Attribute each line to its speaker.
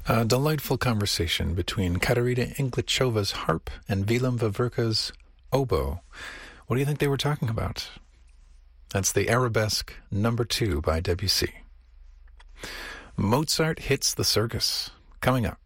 Speaker 1: A delightful conversation between Katerina Inglichova's harp and Willem Vavrka's oboe. What do you think they were talking about? That's the Arabesque No. 2 by Debussy. Mozart hits the circus. Coming up.